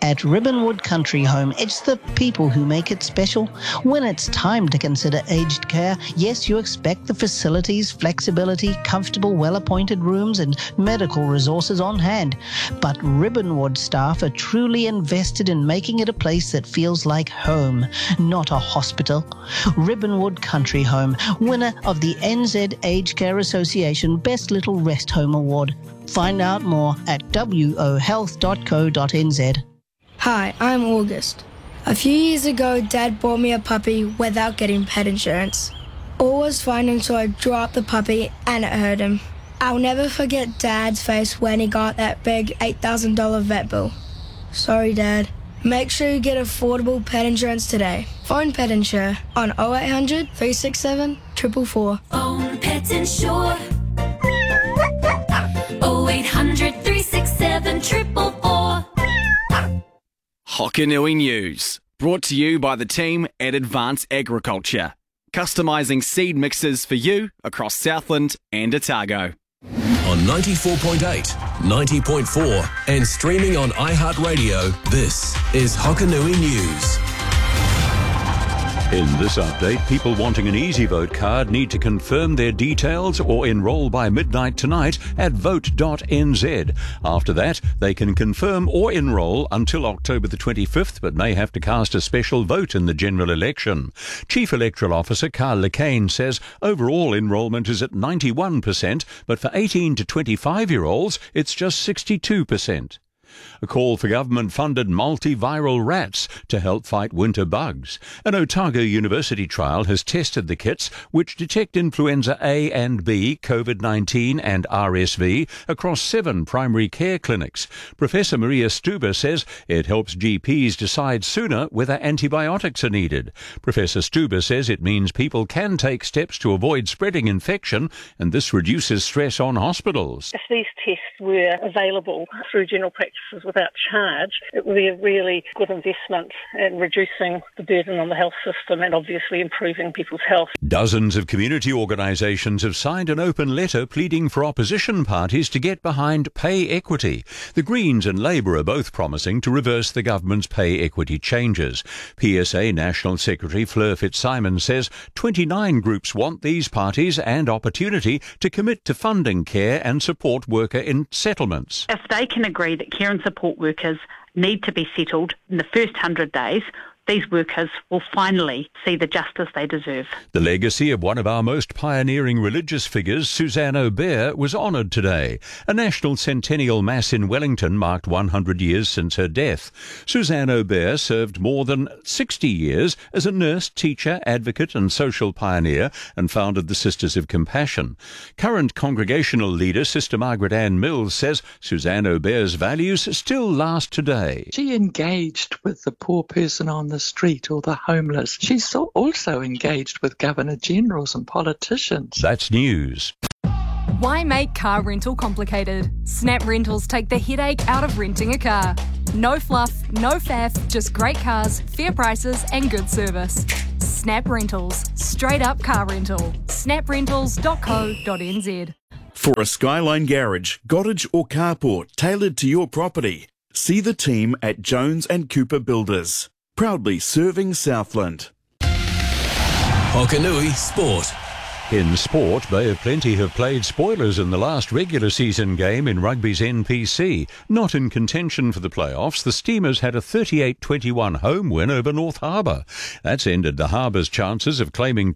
At Ribbonwood Country Home, it's the people who make it special. When it's time to consider aged care, yes, you expect the facilities, flexibility, comfortable, well-appointed rooms and medical resources on hand. But Ribbonwood staff are truly invested in making it a place that feels like home, not a hospital. Ribbonwood Country Home, winner of the NZ Aged Care Association Best Little Rest Home Award. Find out more at wohealth.co.nz. Hi, I'm August. A few years ago, Dad bought me a puppy without getting pet insurance. All was fine until I dropped the puppy and it hurt him. I'll never forget Dad's face when he got that big $8,000 vet bill. Sorry, Dad. Make sure you get affordable pet insurance today. Phone Pet Insure on 0800 367 444. Phone Pet Insure 0800 367 444. Hokanui News, brought to you by the team at Advance Agriculture, customising seed mixes for you across Southland and Otago. On 94.8, 90.4 and streaming on iHeartRadio, this is Hokanui News. In this update, people wanting an Easy Vote card need to confirm their details or enrol by midnight tonight at vote.nz. After that, they can confirm or enrol until October the 25th, but may have to cast a special vote in the general election. Chief Electoral Officer Carl Lecane says overall enrolment is at 91%, but for 18 to 25-year-olds, it's just 62%. A call for government-funded multiviral rats to help fight winter bugs. An Otago University trial has tested the kits which detect influenza A and B, COVID-19 and RSV across 7 primary care clinics. Professor Maria Stuber says it helps GPs decide sooner whether antibiotics are needed. Professor Stuber says it means people can take steps to avoid spreading infection, and this reduces stress on hospitals. If these tests were available through general practices without charge, it would be a really good investment in reducing the burden on the health system and obviously improving people's health. Dozens of community organisations have signed an open letter pleading for opposition parties to get behind pay equity. The Greens and Labour are both promising to reverse the government's pay equity changes. PSA National Secretary Fleur Fitzsimons says 29 groups want these parties and Opportunity to commit to funding care and support worker in settlements. If they can agree that care and support workers need to be settled in the first 100 days, these workers will finally see the justice they deserve. The legacy of one of our most pioneering religious figures, Suzanne Aubert, was honoured today. A national centennial mass in Wellington marked 100 years since her death. Suzanne Aubert served more than 60 years as a nurse, teacher, advocate and social pioneer and founded the Sisters of Compassion. Current congregational leader, Sister Margaret Ann Mills, says Suzanne Aubert's values still last today. She engaged with the poor person on the street or the homeless. She's also engaged with Governor Generals and politicians. That's news. Why make car rental complicated? Snap Rentals take the headache out of renting a car. No fluff, no faff, just great cars, fair prices and good service. Snap Rentals. Straight up car rental. snaprentals.co.nz. For a Skyline garage, cottage or carport tailored to your property, see the team at Jones and Cooper Builders. Proudly serving Southland. Hokanui Sport. In sport, Bay of Plenty have played spoilers in the last regular season game in rugby's NPC. Not in contention for the playoffs, the Steamers had a 38-21 home win over North Harbour. That's ended the Harbour's chances of claiming